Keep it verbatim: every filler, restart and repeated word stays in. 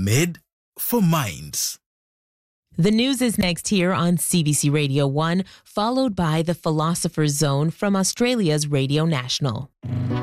made for minds. The news is next here on C B C Radio one, followed by the Philosopher's Zone from Australia's Radio National.